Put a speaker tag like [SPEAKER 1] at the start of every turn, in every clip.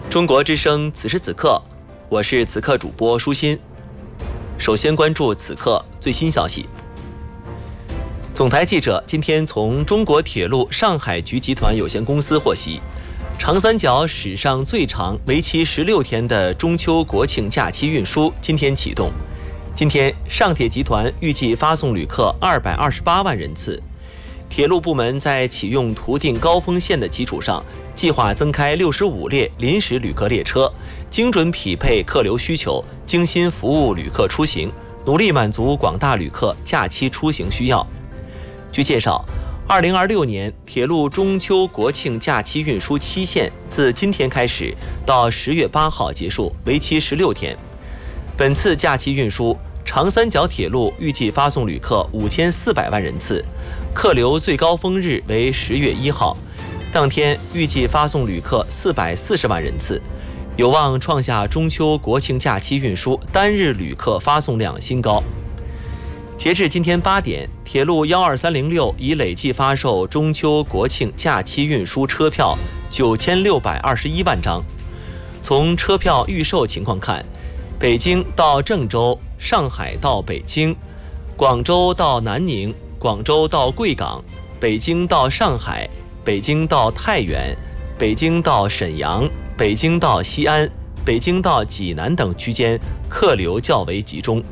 [SPEAKER 1] 中国之声此时此刻，我是此刻主播舒心。首先关注此刻最新消息。总台记者今天从中国铁路上海局集团有限公司获悉，长三角史上最长为期16天的中秋国庆假期运输今天启动。今天上铁集团预计发送旅客228万人次。铁路部门在启用图定高峰线的基础上，计划增开65列临时旅客列车，精准匹配客流需求，精心服务旅客出行，努力满足广大旅客假期出行需要。据介绍，2026年铁路中秋国庆假期运输期限自今天开始到10月8号结束，为期16天。本次假期运输，长三角铁路预计发送旅客5400万人次，客流最高峰日为10月1号，当天预计发送旅客440万人次，有望创下中秋国庆假期运输单日旅客发送量新高。截至今天8点，铁路12306已累计发售中秋国庆假期运输车票9621万张。从车票预售情况看，北京到郑州、上海到北京、广州到南宁、广州到贵港、北京到上海、北京到太原、北京到沈阳、北京到西安、北京到济南等区间客流较为集中。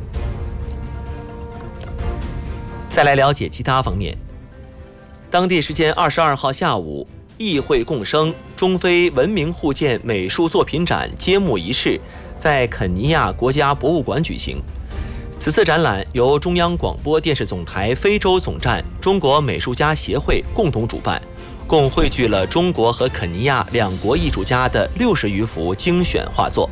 [SPEAKER 1] 再来了解其他方面。当地时间22号下午，议会共生中非文明互鉴美术作品展揭幕仪式在肯尼亚国家博物馆举行。此次展览由中央广播电视总台非洲总站中国美术家协会共同主办，共汇聚了中国和肯尼亚两国艺术家的60余幅精选画作。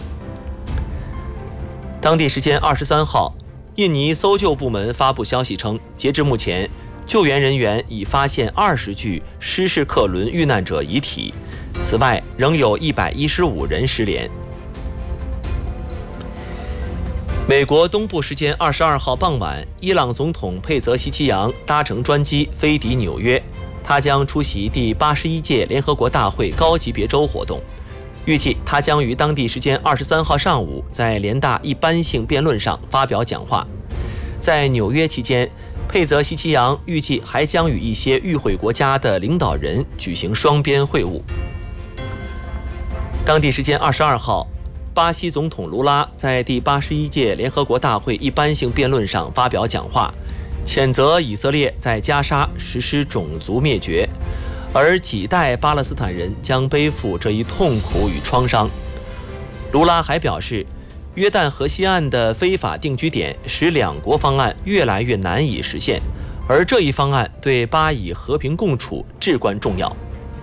[SPEAKER 1] 当地时间23号，印尼搜救部门发布消息称，截至目前，救援人员已发现20具失事客轮遇难者遗体，此外仍有115人失联。美国东部时间22号傍晚，伊朗总统佩泽希奇扬搭乘专机飞抵纽约，他将出席第81届联合国大会高级别周活动。预计他将于当地时间23号上午在联大一般性辩论上发表讲话。在纽约期间，佩泽希奇扬预计还将与一些与会国家的领导人举行双边会晤。当地时间22号，巴西总统卢拉在第81届联合国大会一般性辩论上发表讲话，谴责以色列在加沙实施种族灭绝，而几代巴勒斯坦人将背负这一痛苦与创伤。卢拉还表示，约旦河西岸的非法定居点使两国方案越来越难以实现，而这一方案对巴以和平共处至关重要。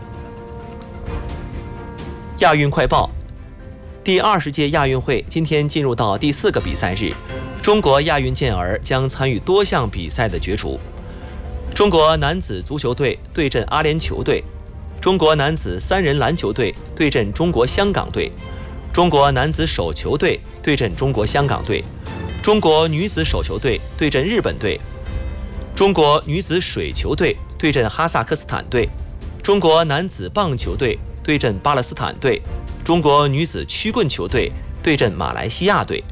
[SPEAKER 1] 亚运快报，第20届亚运会今天进入到第4个比赛日，中国亚运健儿将参与多项比赛的角逐。中国男子足球队对阵阿联酋队，中国男子3人篮球队对阵中国香港队，中国男子手球队对阵中国香港队，中国女子手球队对阵日本队，中国女子水球队对阵哈萨克斯坦队，中国男子棒球队对阵巴勒斯坦队，中国女子曲棍球队对阵马来西亚队。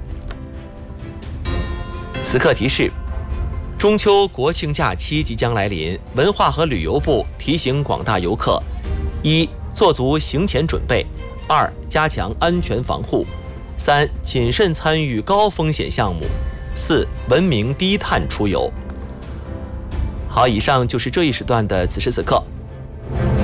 [SPEAKER 1] 此刻提示：中秋国庆假期即将来临，文化和旅游部提醒广大游客：1. 做足行前准备；2. 加强安全防护；3. 谨慎参与高风险项目；4. 文明低碳出游。好，以上就是这一时段的此时此刻。